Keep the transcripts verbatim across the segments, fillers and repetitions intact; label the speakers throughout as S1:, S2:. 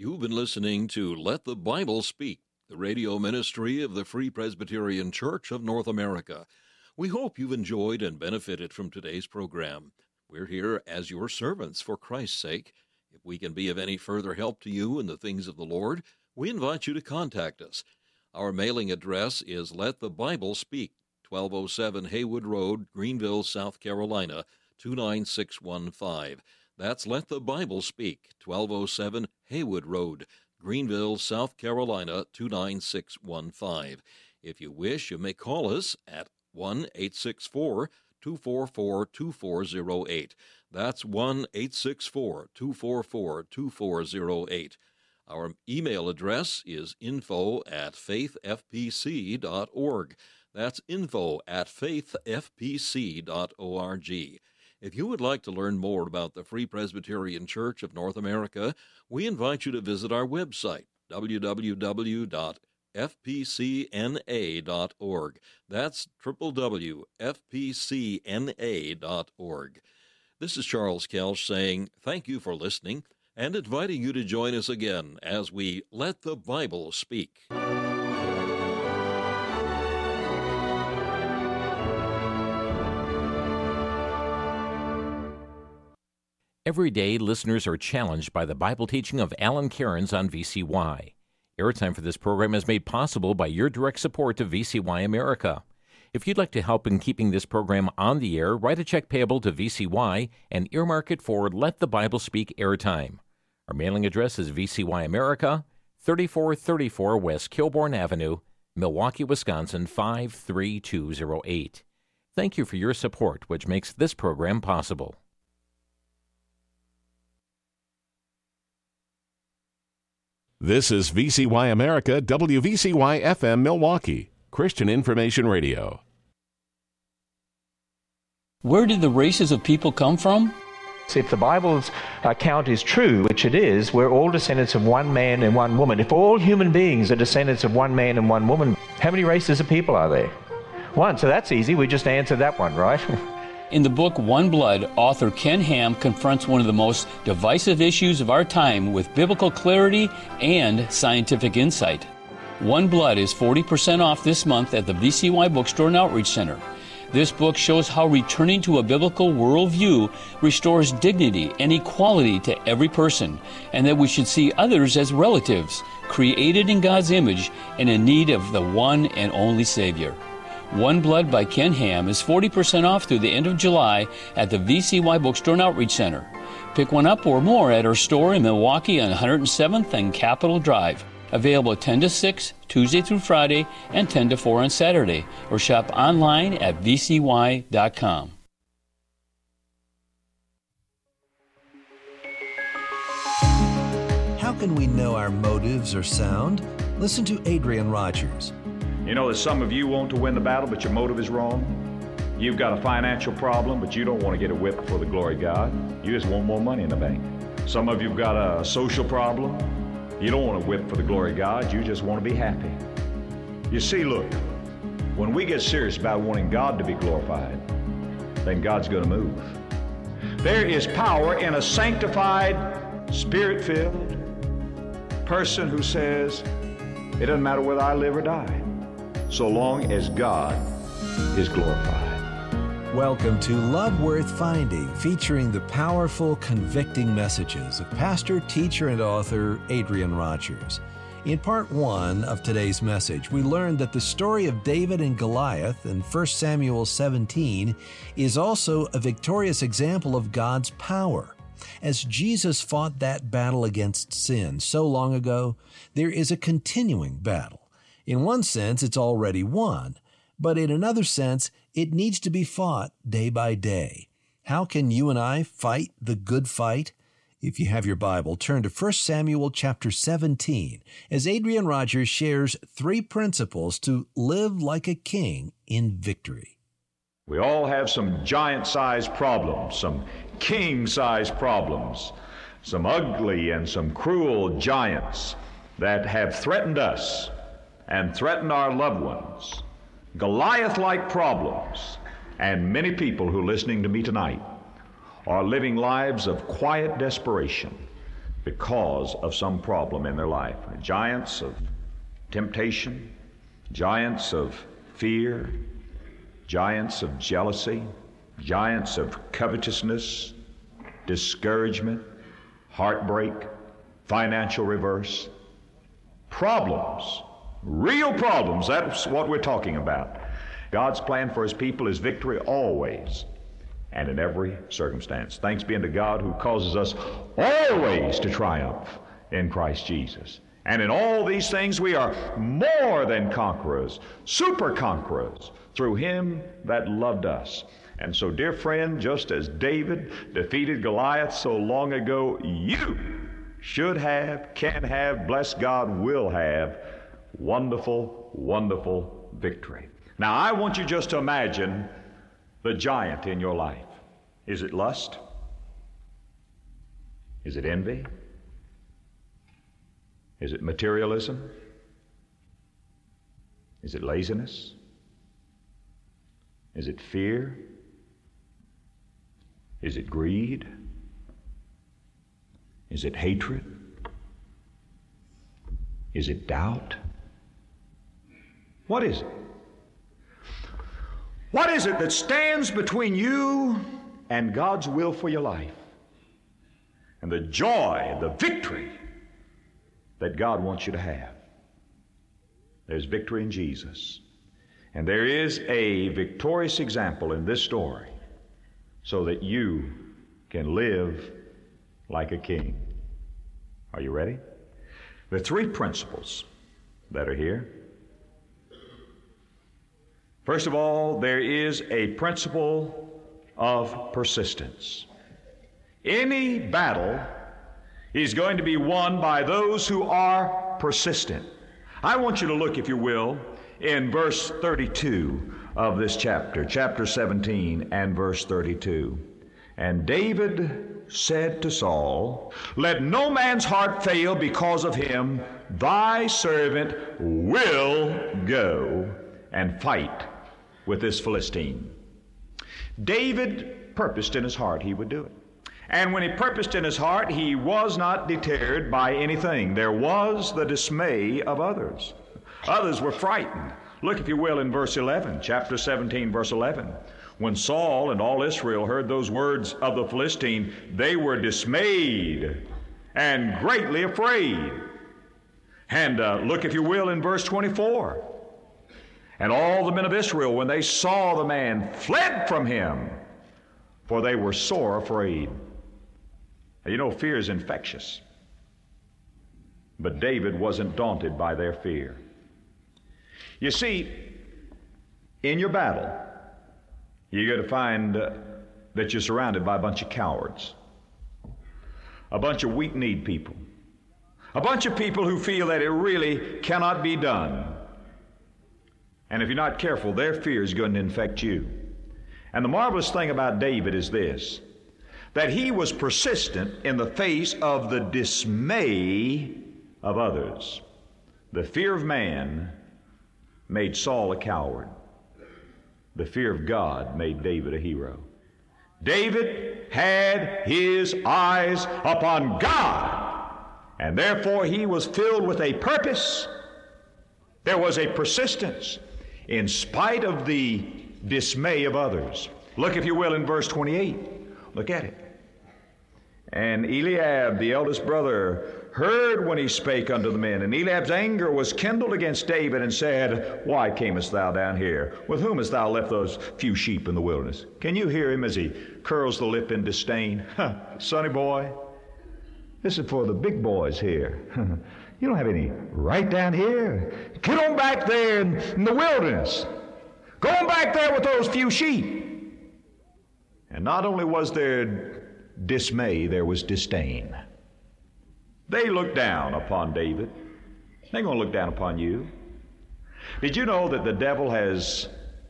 S1: You've been listening to Let the Bible Speak, the radio ministry of the Free Presbyterian Church of North America. We hope you've enjoyed and benefited from today's program. We're here as your servants for Christ's sake. If we can be of any further help to you in the things of the Lord, we invite you to contact us. Our mailing address is Let the Bible Speak, twelve oh seven Haywood Road, Greenville, South Carolina, two nine six one five. That's Let the Bible Speak, twelve oh seven Haywood Road, Greenville, South Carolina, two nine six one five. If you wish, you may call us at one eight six four, two four four, two four zero eight. That's one eight six four, two four four, two four zero eight. Our email address is info at faith f p c dot org. That's info at faith f p c dot org. If you would like to learn more about the Free Presbyterian Church of North America, we invite you to visit our website, w w w dot f p c n a dot org. That's w w w dot f p c n a dot org. This is Charles Kelsch saying thank you for listening and inviting you to join us again as we Let the Bible Speak.
S2: Every day, listeners are challenged by the Bible teaching of Alan Cairns on V C Y. Airtime for this program is made possible by your direct support to V C Y America. If you'd like to help in keeping this program on the air, write a check payable to V C Y and earmark it for Let the Bible Speak Airtime. Our mailing address is V C Y America, thirty-four thirty-four West Kilbourne Avenue, Milwaukee, Wisconsin, five three two zero eight. Thank you for your support, which makes this program possible.
S3: This is V C Y America, W V C Y F M Milwaukee, Christian Information Radio.
S4: Where did the races of people come from?
S5: If the Bible's account is true, which it is, we're all descendants of one man and one woman. If all human beings are descendants of one man and one woman, how many races of people are there? One, so that's easy. We just answered that one, right?
S4: In the book One Blood, author Ken Ham confronts one of the most divisive issues of our time with biblical clarity and scientific insight. One Blood is forty percent off this month at the V C Y Bookstore and Outreach Center. This book shows how returning to a biblical worldview restores dignity and equality to every person, and that we should see others as relatives, created in God's image and in need of the one and only Savior. One Blood by Ken Ham is forty percent off through the end of July at the V C Y Bookstore and Outreach Center. Pick one up or more at our store in Milwaukee on one hundred seventh and Capitol Drive. Available ten to six, Tuesday through Friday, and ten to four on Saturday. Or shop online at v c y dot com.
S6: How can we know our motives are sound? Listen to Adrian Rogers.
S7: You know that some of you want to win the battle, but your motive is wrong. You've got a financial problem, but you don't want to get a whip for the glory of God. You just want more money in the bank. Some of you've got a social problem. You don't want a whip for the glory of God. You just want to be happy. You see, look, when we get serious about wanting God to be glorified, then God's going to move. There is power in a sanctified, spirit-filled person who says, it doesn't matter whether I live or die, so long as God is glorified.
S6: Welcome to Love Worth Finding, featuring the powerful, convicting messages of pastor, teacher, and author Adrian Rogers. In part one of today's message, we learned that the story of David and Goliath in First Samuel seventeen is also a victorious example of God's power. As Jesus fought that battle against sin so long ago, there is a continuing battle. In one sense, it's already won, but in another sense, it needs to be fought day by day. How can you and I fight the good fight? If you have your Bible, turn to First Samuel chapter seventeen, as Adrian Rogers shares three principles to live like a king in victory.
S7: We all have some giant-sized problems, some king-sized problems, some ugly and some cruel giants that have threatened us and threaten our loved ones, Goliath-like problems, and many people who are listening to me tonight are living lives of quiet desperation, because of some problem in their life. Giants of temptation, giants of fear, giants of jealousy, giants of covetousness, discouragement, heartbreak, financial reverse. Problems, real problems, that's what we're talking about. God's plan for His people is victory always and in every circumstance. Thanks be unto God who causes us always to triumph in Christ Jesus. And in all these things we are more than conquerors, super conquerors, through Him that loved us. And so, dear friend, just as David defeated Goliath so long ago, you should have, can have, bless God, will have wonderful, wonderful victory. Now, I want you just to imagine the giant in your life. Is it lust? Is it envy? Is it materialism? Is it laziness? Is it fear? Is it greed? Is it hatred? Is it doubt? What is it? What is it that stands between you and God's will for your life and the joy, the victory that God wants you to have? There's victory in Jesus. And there is a victorious example in this story so that you can live like a king. Are you ready? There are three principles that are here. First of all, there is a principle of persistence. Any battle is going to be won by those who are persistent. I want you to look, if you will, in verse thirty-two of this chapter, chapter seventeen and verse thirty-two. And David said to Saul, "Let no man's heart fail because of him. Thy servant will go and fight with this Philistine." David purposed in his heart he would do it. And when he purposed in his heart, he was not deterred by anything. There was the dismay of others. Others were frightened. Look, if you will, in verse eleven, chapter seventeen, verse eleven. When Saul and all Israel heard those words of the Philistine, they were dismayed and greatly afraid. And uh, look, if you will, in verse twenty-four. And all the men of Israel, when they saw the man, fled from him, for they were sore afraid. Now, you know, fear is infectious. But David wasn't daunted by their fear. You see, in your battle, you're going to find uh, that you're surrounded by a bunch of cowards, a bunch of weak-kneed people, a bunch of people who feel that it really cannot be done. And if you're not careful, their fear is going to infect you. And the marvelous thing about David is this, that he was persistent in the face of the dismay of others. The fear of man made Saul a coward. The fear of God made David a hero. David had his eyes upon God, and therefore he was filled with a purpose. There was a persistence in spite of the dismay of others. Look, if you will, in verse twenty-eight. Look at it. And Eliab, the eldest brother, heard when he spake unto the men. And Eliab's anger was kindled against David, and said, Why camest thou down here? With whom hast thou left those few sheep in the wilderness? Can you hear him as he curls the lip in disdain? Huh, sonny boy, this is for the big boys here. You don't have any right down here. Get on back there in, in the wilderness. Go on back there with those few sheep. And not only was there dismay, there was disdain. They looked down upon David. They're going to look down upon you. Did you know that the devil has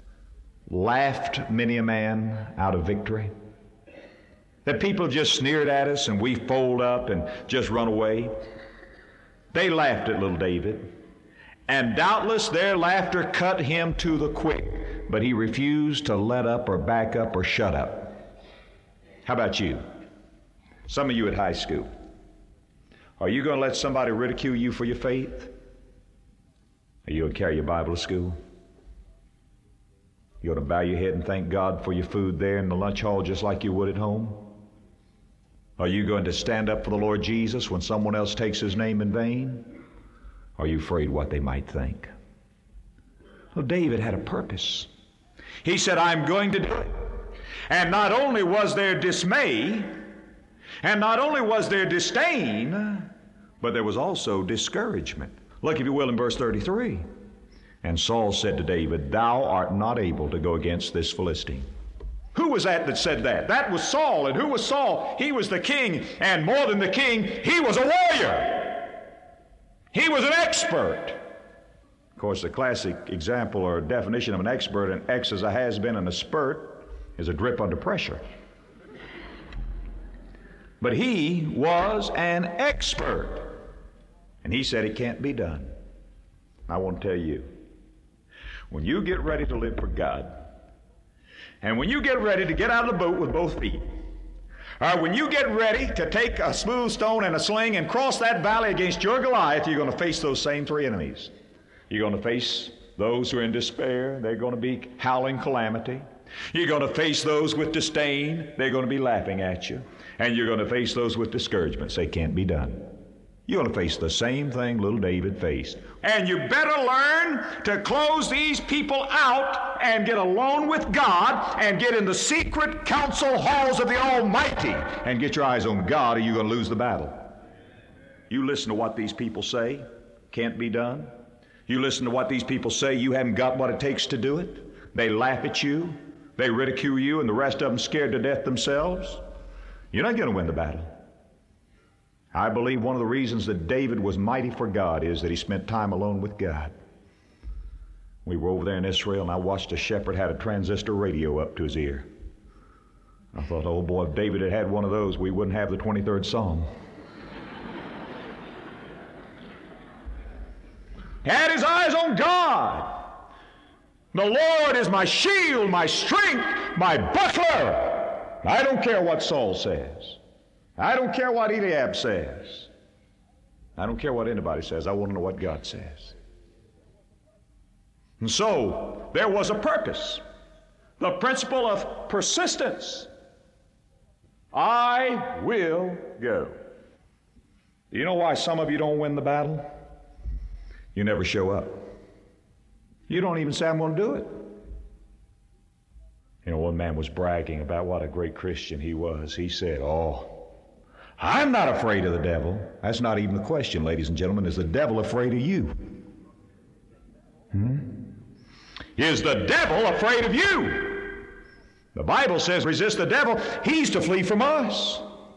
S7: laughed many a man out of victory? That people just sneered at us and we fold up and just run away? They laughed at little David, and doubtless their laughter cut him to the quick, but he refused to let up or back up or shut up. How about you? Some of you at high school. Are you going to let somebody ridicule you for your faith? Are you going to carry your Bible to school? You ought to bow your head and thank God for your food there in the lunch hall just like you would at home? Are you going to stand up for the Lord Jesus when someone else takes his name in vain? Are you afraid what they might think? Well, David had a purpose. He said, I'm going to do it. And not only was there dismay, and not only was there disdain, but there was also discouragement. Look, if you will, in verse thirty-three. And Saul said to David, thou art not able to go against this Philistine. Who was that that said that? That was Saul. And who was Saul? He was the king. And more than the king, he was a warrior. He was an expert. Of course, the classic example or definition of an expert, an X as a has-been and a spurt, is a drip under pressure. But he was an expert. And he said it can't be done. I want to tell you, when you get ready to live for God, and when you get ready to get out of the boat with both feet, or when you get ready to take a smooth stone and a sling and cross that valley against your Goliath, you're going to face those same three enemies. You're going to face those who are in despair. They're going to be howling calamity. You're going to face those with disdain. They're going to be laughing at you. And you're going to face those with discouragement. Say, can't be done. You're going to face the same thing little David faced. And you better learn to close these people out and get alone with God and get in the secret council halls of the Almighty and get your eyes on God, or you're going to lose the battle. You listen to what these people say, can't be done. You listen to what these people say, you haven't got what it takes to do it. They laugh at you, they ridicule you, and the rest of them scared to death themselves. You're not going to win the battle. I believe one of the reasons that David was mighty for God is that he spent time alone with God. We were over there in Israel, and I watched a shepherd had a transistor radio up to his ear. I thought, oh boy, if David had had one of those, we wouldn't have the twenty-third Psalm. Had his eyes on God. The Lord is my shield, my strength, my buckler. I don't care what Saul says. I don't care what Eliab says. I don't care what anybody says. I want to know what God says. And so, there was a purpose. The principle of persistence. I will go. Do you know why some of you don't win the battle? You never show up. You don't even say, I'm going to do it. You know, one man was bragging about what a great Christian he was. He said, oh, I'm not afraid of the devil. That's not even the question, ladies and gentlemen. Is the devil afraid of you? Hmm? Is the devil afraid of you? The Bible says, resist the devil. He's to flee from us.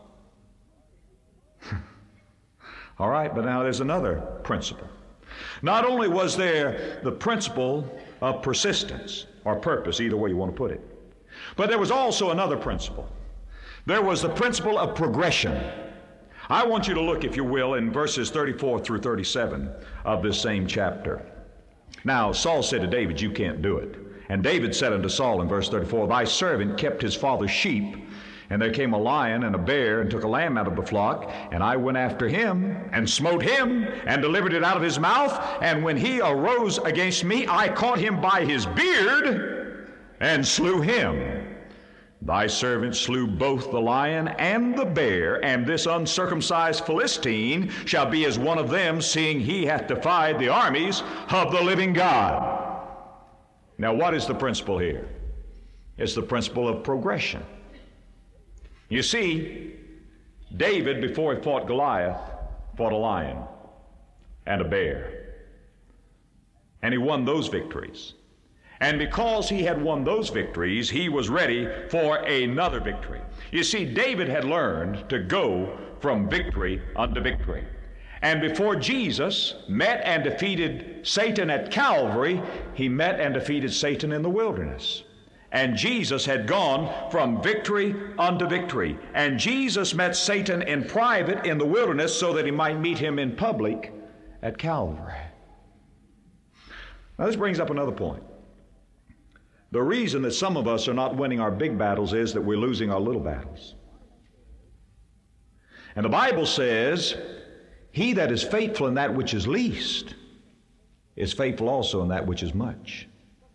S7: All right, but now there's another principle. Not only was there the principle of persistence or purpose, either way you want to put it, but there was also another principle. There was the principle of progression. I want you to look, if you will, in verses thirty-four through thirty-seven of this same chapter. Now, Saul said to David, you can't do it. And David said unto Saul in verse thirty-four, thy servant kept his father's sheep, and there came a lion and a bear and took a lamb out of the flock, and I went after him and smote him and delivered it out of his mouth. And when he arose against me, I caught him by his beard and slew him. Thy servant slew both the lion and the bear, and this uncircumcised Philistine shall be as one of them, seeing he hath defied the armies of the living God. Now, what is the principle here? It's the principle of progression. You see, David, before he fought Goliath, fought a lion and a bear. And he won those victories. And because he had won those victories, he was ready for another victory. You see, David had learned to go from victory unto victory. And before Jesus met and defeated Satan at Calvary, he met and defeated Satan in the wilderness. And Jesus had gone from victory unto victory. And Jesus met Satan in private in the wilderness so that he might meet him in public at Calvary. Now this brings up another point. The reason that some of us are not winning our big battles is that we're losing our little battles. And the Bible says He that is faithful in that which is least is faithful also in that which is much.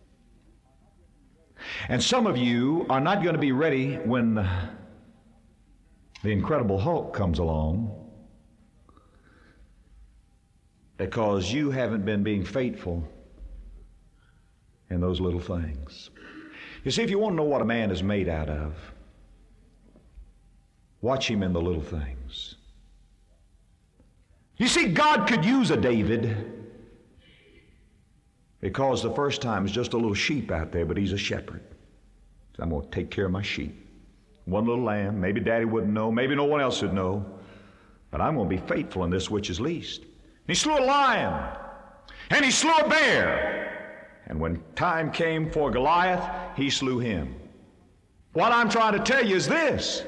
S7: And some of you are not going to be ready when the Incredible Hulk comes along, because you haven't been being faithful in those little things. You see, if you want to know what a man is made out of, watch him in the little things. You see, God could use a David because the first time is just a little sheep out there, but he's a shepherd. So I'm going to take care of my sheep. One little lamb, maybe Daddy wouldn't know, maybe no one else would know, but I'm going to be faithful in this which is least. And he slew a lion, and he slew a bear, and when time came for Goliath, he slew him. What I'm trying to tell you is this,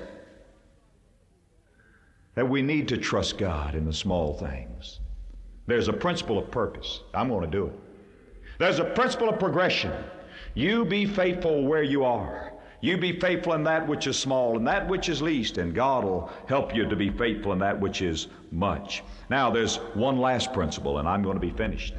S7: that we need to trust God in the small things. There's a principle of purpose. I'm going to do it. There's a principle of progression. You be faithful where you are. You be faithful in that which is small and that which is least, and God will help you to be faithful in that which is much. Now, there's one last principle, and I'm going to be finished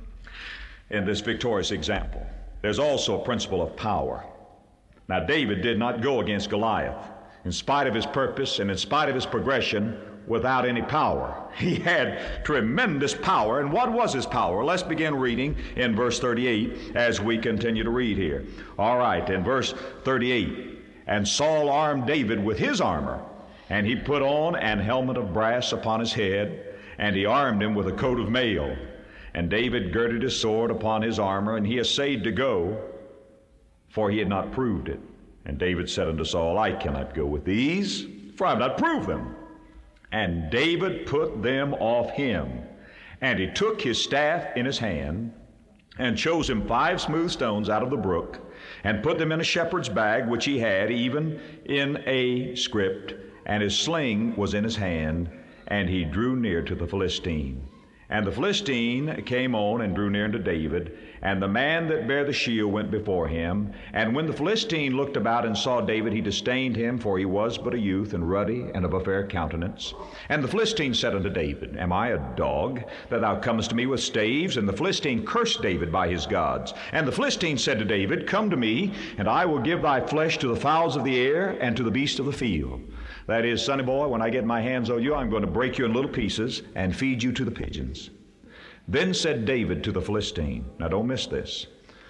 S7: in this victorious example. There's also a principle of power. Now, David did not go against Goliath in spite of his purpose and in spite of his progression without any power. He had tremendous power. And what was his power? Let's begin reading in verse thirty-eight as we continue to read here. All right, in verse thirty-eight, and Saul armed David with his armor, and he put on an helmet of brass upon his head, and he armed him with a coat of mail. And David girded his sword upon his armor, and he essayed to go, for he had not proved it. And David said unto Saul, I cannot go with these, for I have not proved them. And David put them off him. And he took his staff in his hand, and chose him five smooth stones out of the brook, and put them in a shepherd's bag which he had, even in a scrip, and his sling was in his hand, and he drew near to the Philistine. And the Philistine came on and drew near unto David, and the man that bare the shield went before him. And when the Philistine looked about and saw David, he disdained him, for he was but a youth, and ruddy, and of a fair countenance. And the Philistine said unto David, Am I a dog, that thou comest to me with staves? And the Philistine cursed David by his gods. And the Philistine said to David, Come to me, and I will give thy flesh to the fowls of the air, and to the beasts of the field. That is, sonny boy, when I get my hands on you, I'm going to break you in little pieces and feed you to the pigeons. Then said David to the Philistine, now don't miss this,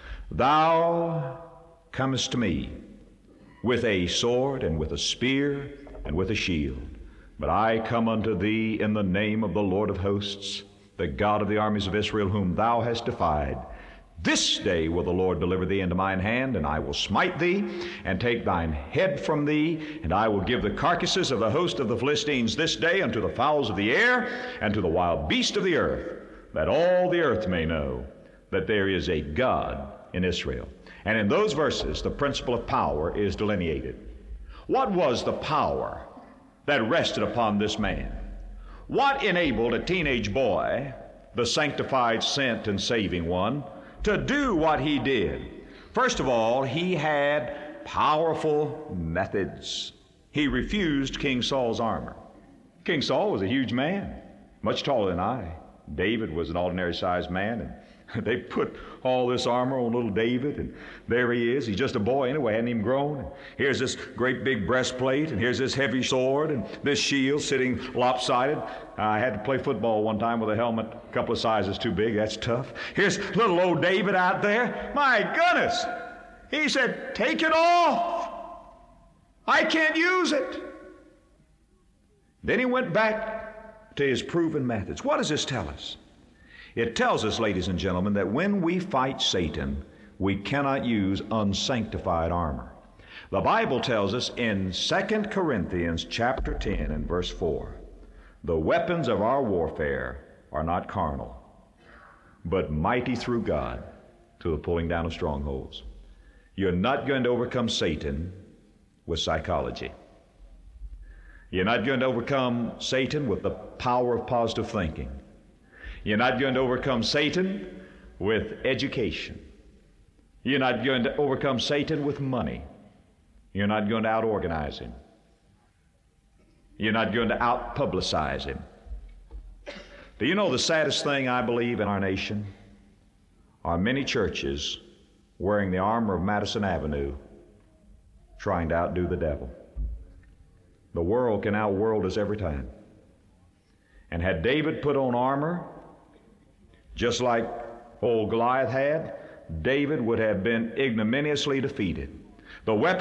S7: Thou comest to me with a sword and with a spear and with a shield, but I come unto thee in the name of the Lord of hosts, the God of the armies of Israel, whom thou hast defied. This day will the Lord deliver thee into mine hand, and I will smite thee, and take thine head from thee, and I will give the carcasses of the host of the Philistines this day unto the fowls of the air, and to the wild beasts of the earth, that all the earth may know that there is a God in Israel. And in those verses, the principle of power is delineated. What was the power that rested upon this man? What enabled a teenage boy, the sanctified, sent, and saving one, to do what he did? First of all, he had powerful methods. He refused King Saul's armor. King Saul was a huge man, much taller than I. David was an ordinary-sized man, and they put all this armor on little David, and there he is. He's just a boy anyway, hadn't even grown. And here's this great big breastplate, and here's this heavy sword, and this shield sitting lopsided. I had to play football one time with a helmet a couple of sizes too big. That's tough. Here's little old David out there. My goodness! He said, take it off. I can't use it. Then he went back to his proven methods. What does this tell us? It tells us, ladies and gentlemen, that when we fight Satan, we cannot use unsanctified armor. The Bible tells us in Second Corinthians chapter ten and verse four, the weapons of our warfare are not carnal, but mighty through God to the pulling down of strongholds. You're not going to overcome Satan with psychology. You're not going to overcome Satan with the power of positive thinking. You're not going to overcome Satan with education. You're not going to overcome Satan with money. You're not going to out-organize him. You're not going to out-publicize him. Do you know the saddest thing I believe in our nation are many churches wearing the armor of Madison Avenue trying to outdo the devil. The world can outworld us every time. And had David put on armor, just like old Goliath had, David would have been ignominiously defeated. The weapon